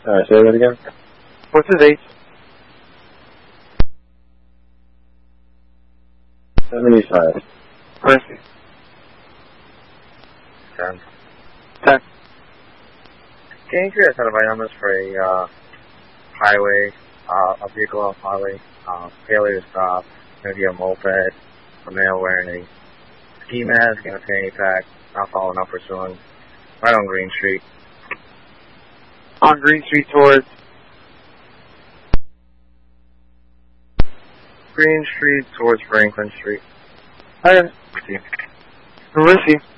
Alright, say that again. What's his age? 75. Mercy. 10. 10. Can you create a set of items for a highway, a vehicle on highway, failure to stop, maybe a moped, a male wearing a ski mask and a fanny pack, not following up pursuing, right on Green Street. On Green Street towards? Green Street towards Franklin Street. Okay. See you. Mercy.